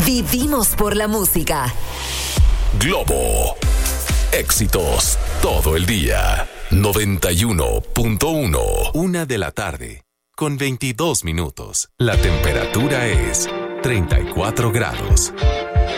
Vivimos por la música. Globo. Éxitos todo el día. 91.1. 1:00 con 22 minutos. La temperatura es 34 grados.